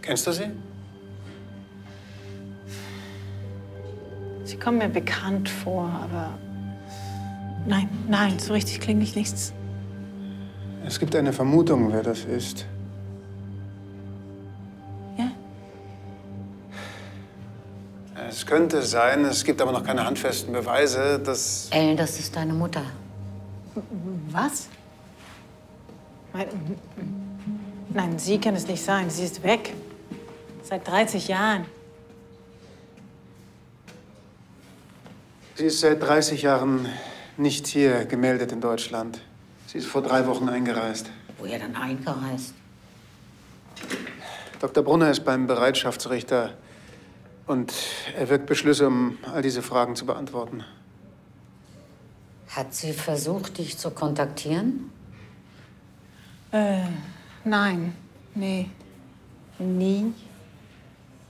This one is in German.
Kennst du sie? Sie kommen mir bekannt vor, aber... Nein, so richtig klingelt nichts. Es gibt eine Vermutung, wer das ist. Ja? Es könnte sein, es gibt aber noch keine handfesten Beweise, dass... Ellen, das ist deine Mutter. Was? Nein, sie kann es nicht sein. Sie ist weg. Seit 30 Jahren. Sie ist seit 30 Jahren nicht hier gemeldet in Deutschland. Sie ist vor 3 Wochen eingereist. Woher dann eingereist? Dr. Brunner ist beim Bereitschaftsrichter und er wirkt Beschlüsse, um all diese Fragen zu beantworten. Hat sie versucht, dich zu kontaktieren? Nein. Nee. Nie.